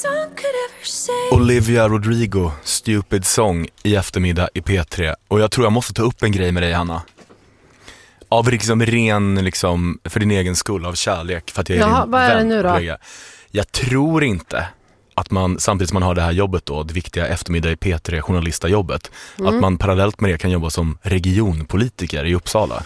Olivia Rodrigo, Stupid Song i eftermiddag i P3. Och jag tror jag måste ta upp en grej med dig, Hanna. Av liksom ren, liksom, för din egen skull, av kärlek. För att jag är din vad är det nu då? Jag tror inte att man, samtidigt som man har det här jobbet då, det viktiga eftermiddag i P3, journalistajobbet, att man parallellt med det kan jobba som regionpolitiker i Uppsala.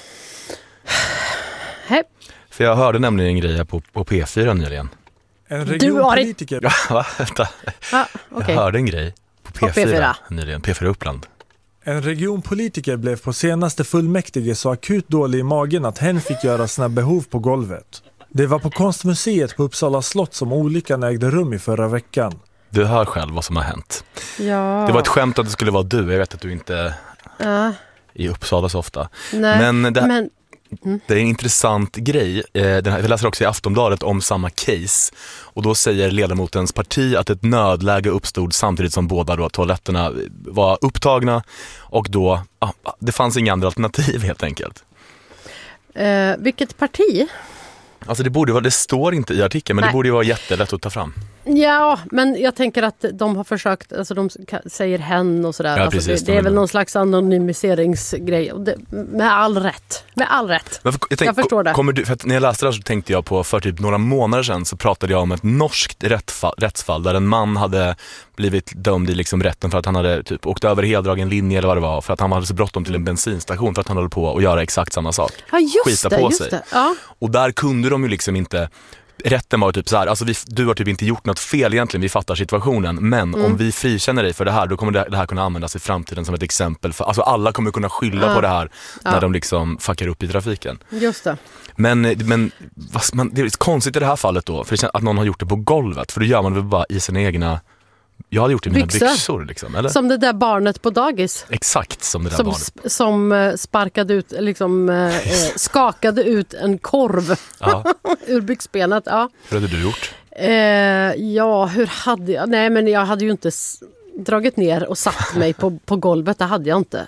Hej. För jag hörde nämligen en grej här på P4 nyligen. En regionpolitiker. Ja, vänta. Okay. Jag hörde en grej på P4 nyligen, P4 Uppland. En regionpolitiker blev på senaste fullmäktige så akut dålig i magen att hen fick göra sina behov på golvet. Det var på Konstmuseet på Uppsala slott som olyckan ägde rum i förra veckan. Du hör själv vad som har hänt. Ja. Det var ett skämt att det skulle vara du. Jag vet att du inte är i Uppsala så ofta. Nej, men det är en intressant grej. Jag läser också i Aftonbladet om samma case. Och då säger ledamotens parti att ett nödläge uppstod samtidigt som båda då toaletterna var upptagna. Och då, det fanns inga andra alternativ helt enkelt. Vilket parti? Alltså det står inte i artikeln, men det borde ju vara jättelätt att ta fram. Ja, men jag tänker att de har försökt, alltså de säger hen och sådär. Ja, alltså precis, det är väl någon slags anonymiseringsgrej. Med all rätt. Jag förstår det. För att när jag läste det här så tänkte jag på, för typ några månader sedan så pratade jag om ett norskt rättsfall där en man hade blivit dömd i liksom rätten för att han hade typ åkt över heldragen linje eller vad det var, för att han hade så bråttom till en bensinstation för att han höll på att göra exakt samma sak. Ja, just det. Ja. Och där kunde de ju liksom inte. Rätten var typ så här, alltså du har typ inte gjort något fel egentligen, vi fattar situationen, men om vi frikänner dig för det här, då kommer det här kunna användas i framtiden som ett exempel för, alltså alla kommer kunna skylla på det här när de liksom fuckar upp i trafiken. Just det. Men det är konstigt i det här fallet då, för det känns att någon har gjort det på golvet, för då gör man det bara i sina egna. Jag hade gjort det i mina byxor liksom, eller? Som det där barnet på dagis. Exakt som det där barnet. Som sparkade ut, liksom skakade ut en korv ur byxbenet. Ja. Hur hade du gjort? Hur hade jag? Nej, men jag hade ju inte dragit ner och satt mig på golvet. Det hade jag inte.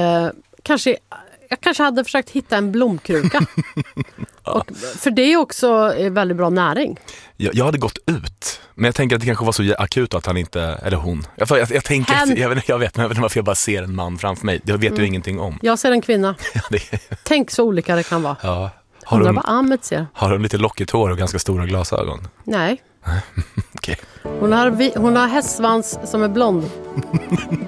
Jag kanske hade försökt hitta en blomkruka. För det är också väldigt bra näring. Jag hade gått ut. Men jag tänker att det kanske var så akut att han inte, eller hon. Jag tänker, jag vet inte varför jag bara ser en man framför mig. Det vet du ingenting om. Jag ser en kvinna. Tänk så olika det kan vara. Ja. Undrar vad Ahmed ser. Har hon lite lockigt hår och ganska stora glasögon? Nej. Okay. Hon har hästsvans som är blond.